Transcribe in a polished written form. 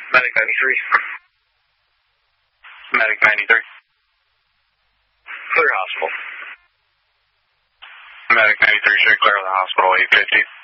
Medic 93. Medic 93. Clear hospital. Medic 93 should clear the hospital 850.